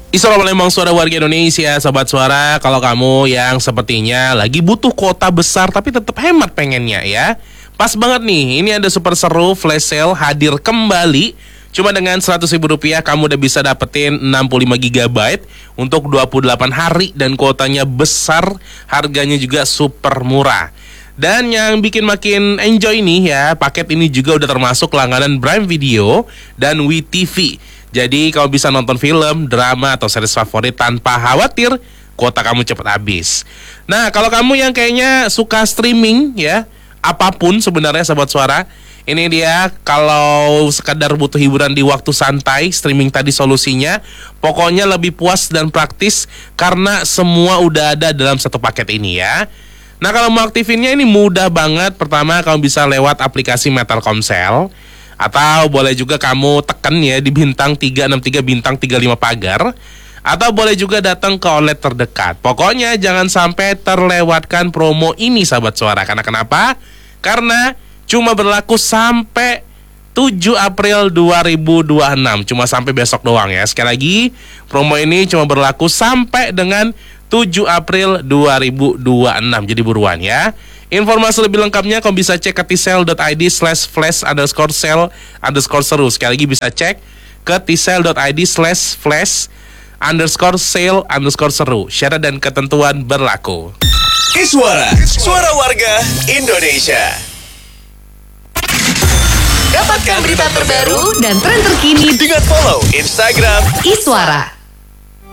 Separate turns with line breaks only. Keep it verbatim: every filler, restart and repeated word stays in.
Assalamualaikum suara warga Indonesia, Sobat Suara. Kalau kamu yang sepertinya lagi butuh kuota besar tapi tetap hemat pengennya ya, pas banget nih, ini ada super seru flash sale hadir kembali. Cuma dengan seratus ribu rupiah kamu udah bisa dapetin enam puluh lima giga byte untuk dua puluh delapan hari dan kuotanya besar, harganya juga super murah. Dan yang bikin makin enjoy nih ya, paket ini juga udah termasuk langganan Prime Video dan W T V. Jadi kamu bisa nonton film, drama, atau series favorit tanpa khawatir kuota kamu cepat habis. Nah, kalau kamu yang kayaknya suka streaming ya, apapun sebenarnya Sobat Suara, ini dia kalau sekadar butuh hiburan di waktu santai, streaming tadi solusinya. Pokoknya lebih puas dan praktis karena semua udah ada dalam satu paket ini ya. Nah, kalau mau aktifinnya ini mudah banget. Pertama, kamu bisa lewat aplikasi Telkomsel. Atau boleh juga kamu tekan ya di bintang tiga enam tiga bintang tiga lima pagar. Atau boleh juga datang ke outlet terdekat. Pokoknya jangan sampai terlewatkan promo ini Sahabat Suara. Karena kenapa? Karena cuma berlaku sampai tujuh April dua ribu dua puluh enam. Cuma sampai besok doang ya. Sekali lagi, promo ini cuma berlaku sampai dengan tujuh April dua ribu dua puluh enam. Jadi buruan ya. Informasi lebih lengkapnya kamu bisa cek ke tsel.id slash flash underscore sale underscore seru. Sekali lagi bisa cek ke tsel.id slash flash underscore sale underscore seru. Syarat dan ketentuan berlaku.
Iswara, suara warga Indonesia.
Dapatkan berita terbaru dan tren terkini
dengan follow Instagram
Iswara.